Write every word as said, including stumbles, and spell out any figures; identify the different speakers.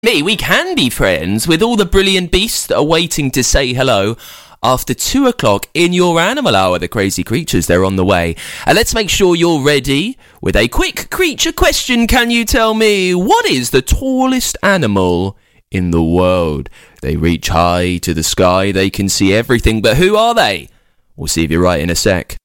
Speaker 1: Me, we can be friends with all the brilliant beasts that are waiting to say hello after two o'clock in your animal hour. The crazy creatures, they're on the way. And let's make sure you're ready with a quick creature question. Can you tell me, what is the tallest animal in the world? They reach high to the sky, they can see everything, but who are they? We'll see if you're right in a sec.